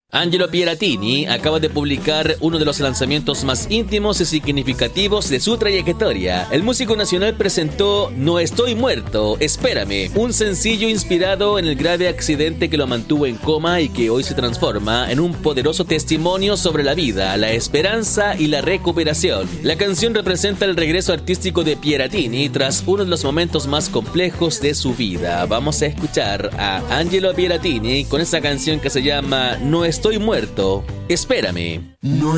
Angelo Pieratini acaba de publicar uno de los lanzamientos más íntimos y significativos de su trayectoria. El músico nacional presentó No estoy muerto, espérame, un sencillo inspirado en el grave accidente que lo mantuvo en coma y que hoy se transforma en un poderoso testimonio sobre la vida, la esperanza y la recuperación. La canción representa el regreso artístico de Pieratini tras uno de los momentos más complejos de su vida. Vamos a escuchar a Angelo Pieratini con esta canción que se llama No estoy muerto, espérame. No